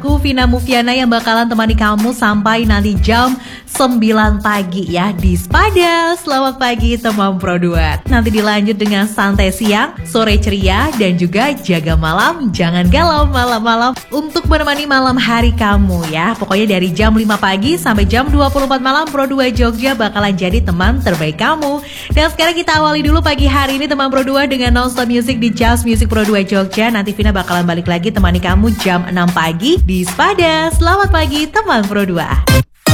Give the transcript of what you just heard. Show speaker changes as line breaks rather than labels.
aku Vina Mufiana yang bakalan temani kamu sampai nanti jam 9 pagi ya di Spada. Selamat pagi teman Pro 2. Nanti dilanjut dengan santai siang, sore ceria, dan juga jaga malam. Jangan galau malam-malam untuk menemani malam hari kamu ya. Pokoknya dari jam 5 pagi sampai jam 24 malam Pro 2 Jogja bakalan jadi teman terbaik kamu. Dan sekarang kita awali dulu pagi hari ini teman Pro 2 dengan non-stop music di Just Music Pro 2 Jogja. Nanti Vina bakalan balik lagi temani kamu jam 6 pagi di Spada. Selamat pagi teman Pro 2.